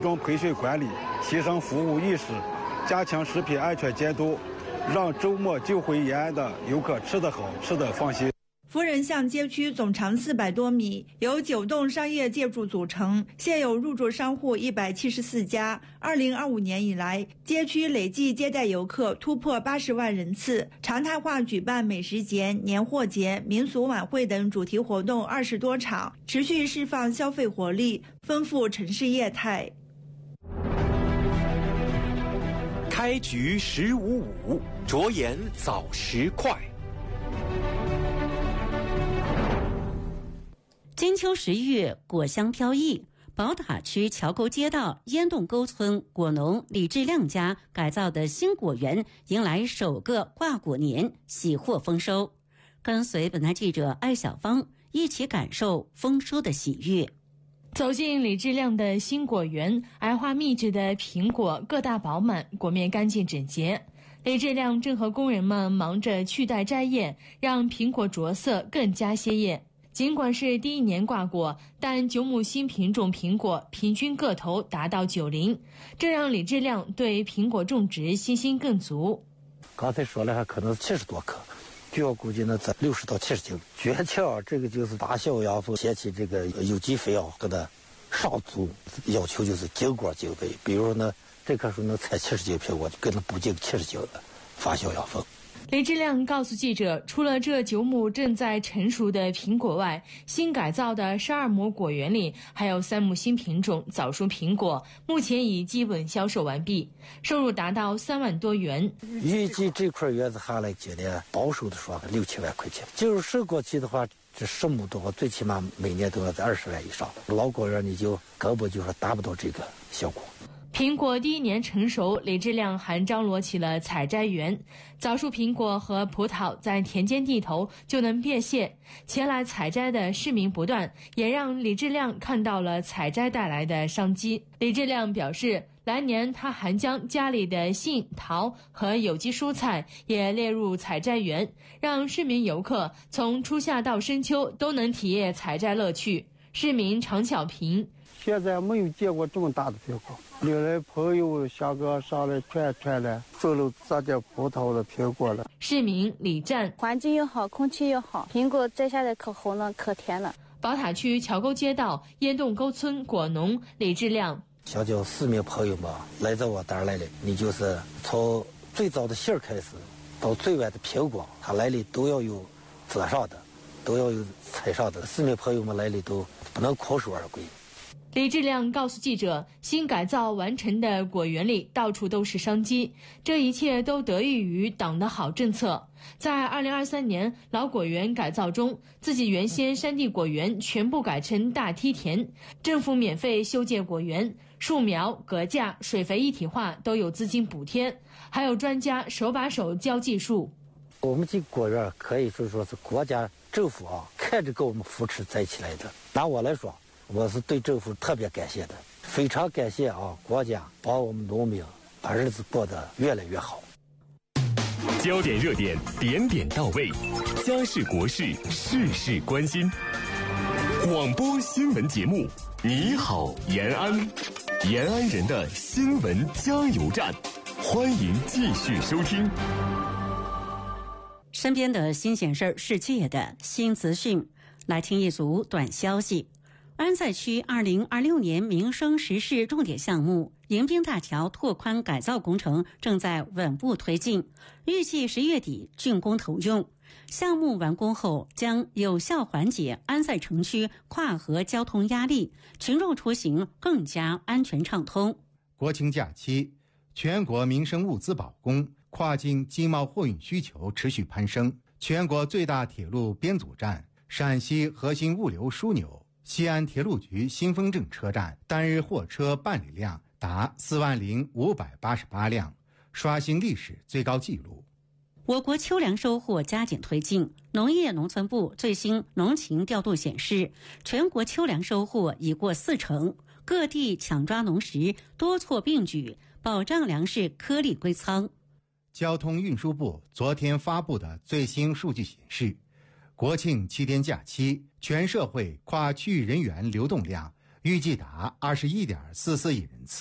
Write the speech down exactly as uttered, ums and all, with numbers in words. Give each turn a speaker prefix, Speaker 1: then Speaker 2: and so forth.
Speaker 1: 重培训管理，提升服务意识，加强食品安全监督，让周末就回延安的游客吃得好，吃得放心。
Speaker 2: 夫人巷街区总长四百多米，由九栋商业建筑组成，现有入驻商户一百七十四家。二零二五年以来，街区累计接待游客突破八十万人次，常态化举办美食节、年货节、民俗晚会等主题活动二十多场，持续释放消费活力，丰富城市业态。
Speaker 3: 开局十五五，着眼早时快。
Speaker 4: 金秋十月，果香飘逸，宝塔区桥沟街道烟洞沟村果农李志亮家改造的新果园迎来首个挂果年，喜获丰收。跟随本台记者艾小芳一起感受丰收的喜悦。
Speaker 5: 走进李志亮的新果园，矮花密制的苹果个大饱满，果面干净整洁。李志亮正和工人们忙着去带摘叶，让苹果着色更加鲜艳。尽管是第一年挂果，但九亩新品种苹果平均个头达到九厘，这让李志亮对苹果种植信心更足。
Speaker 6: 刚才说了还可能七十多棵，据我估计呢在六十到七十斤。诀窍这个就是大小养分，写起这个有机肥料给它上足，要求就是斤果斤肥。比如说呢，这棵树能采七十斤苹果，就给它补进七十斤的发酵养分。
Speaker 5: 李志亮告诉记者，除了这九亩正在成熟的苹果外，新改造的十二亩果园里还有三亩新品种早熟苹果，目前已基本销售完毕，收入达到三万多元。
Speaker 6: 预计这块园子下来今年保守的说六七万块钱，进入收果期的话，这十亩多，最起码每年都要在二十万以上。老果园你就根本就说达不到这个效果。
Speaker 5: 苹果第一年成熟，李志亮还张罗起了采摘园。早熟苹果和葡萄在田间地头就能变现，前来采摘的市民不断，也让李志亮看到了采摘带来的商机。李志亮表示，来年他还将家里的杏、桃和有机蔬菜也列入采摘园，让市民游客从初夏到深秋都能体验采摘乐趣。市民常小平，
Speaker 7: 现在没有见过这么大的苹果，领来朋友下个上来串串了，收了咱家葡萄的苹果了。
Speaker 5: 市民李站，
Speaker 8: 环境又好，空气又好，苹果摘下来可红了，可甜了。
Speaker 5: 宝塔区桥沟街道烟洞沟村果农李志亮，
Speaker 6: 想叫市民朋友们来到我这儿来了，你就是从最早的杏开始，到最晚的苹果，他来了都要有择上的，都要有采上的。市民朋友们来了都不能空手而归。
Speaker 5: 李志亮告诉记者，新改造完成的果园里到处都是商机，这一切都得益于党的好政策。在二零二三年老果园改造中，自己原先山地果园全部改成大梯田，政府免费修建果园，树苗、隔架、水肥一体化都有资金补贴，还有专家手把手教技术。
Speaker 6: 我们这果园可以说说是国家政府啊看着给我们扶持栽起来的。拿我来说，我是对政府特别感谢的，非常感谢啊国家帮我们农民把日子过得越来越好。
Speaker 3: 焦点热点点点到位，家事国事事事关心。广播新闻节目，你好延安，延安人的新闻加油站，欢迎继续收听。
Speaker 4: 身边的新鲜事儿，世界的新资讯，来听一组短消息。安在区二零二六年民生实事重点项目迎宾大桥拓宽改造工程正在稳步推进，预计十月底竣工投用。项目完工后将有效缓解安在城区跨河交通压力，群众出行更加安全畅通。
Speaker 9: 国庆假期，全国民生物资保供，跨境经贸货运需求持续攀升。全国最大铁路编组站陕西核心物流枢纽西安铁路局新丰镇车站单日货车办理量达四万零五百八十八辆，刷新历史最高纪录。
Speaker 4: 我国秋粮收获加紧推进，农业农村部最新农情调度显示，全国秋粮收获已过四成，各地抢抓农时，多措并举，保障粮食颗粒归仓。
Speaker 9: 交通运输部昨天发布的最新数据显示，国庆七天假期，全社会跨区域人员流动量预计达二十一点四四亿人次。